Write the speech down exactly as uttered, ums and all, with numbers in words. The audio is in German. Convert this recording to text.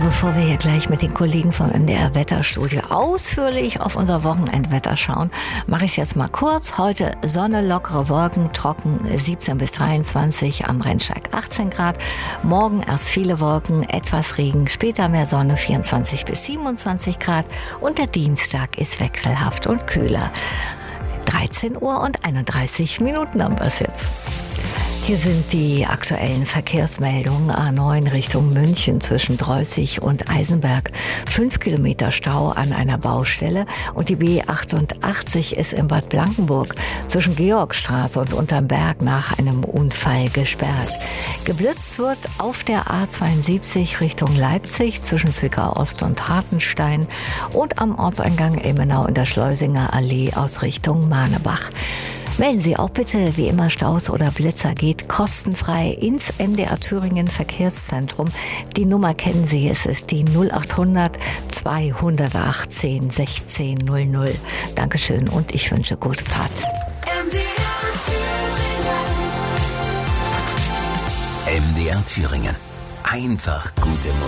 bevor wir hier gleich mit den Kollegen vom M D R Wetterstudio ausführlich auf unser Wochenendwetter schauen, mache ich es jetzt mal kurz. Heute Sonne, lockere Wolken, trocken siebzehn bis dreiundzwanzig, am Rennsteig achtzehn Grad. Morgen erst viele Wolken, etwas Regen, später mehr Sonne, vierundzwanzig bis siebenundzwanzig Grad. Und der Dienstag ist wechselhaft und kühler. dreizehn Uhr und einunddreißig Minuten haben wir es jetzt. Hier sind die aktuellen Verkehrsmeldungen. A neun Richtung München zwischen Dreußig und Eisenberg. Fünf Kilometer Stau an einer Baustelle. Und die B achtundachtzig ist in Bad Blankenburg zwischen Georgstraße und Unterm Berg nach einem Unfall gesperrt. Geblitzt wird auf der A zweiundsiebzig Richtung Leipzig zwischen Zwickau Ost und Hartenstein und am Ortseingang Ilmenau in der Schleusinger Allee aus Richtung Manebach. Melden Sie auch bitte, wie immer, Staus oder Blitzer, geht kostenfrei ins M D R Thüringen Verkehrszentrum. Die Nummer kennen Sie, es ist die null achthundert zweihundertachtzehn sechzehn null null. Dankeschön und ich wünsche gute Fahrt. M D R Thüringen. M D R Thüringen. Einfach gute Musik.